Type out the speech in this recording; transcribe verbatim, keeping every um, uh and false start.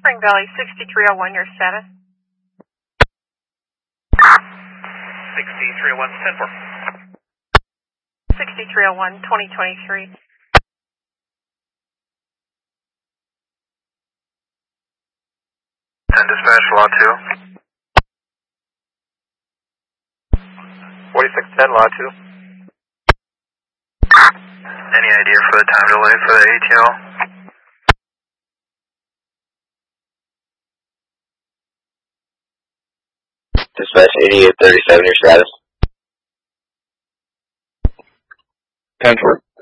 Spring Valley sixty-three oh one, your status? sixty-three oh one, ten four. sixty-three oh one, twenty twenty-three. ten dispatch, law two. forty-six ten, law two. Any idea for the time delay for the A T L? Dispatch eighty-eight thirty-seven, your status? ten four.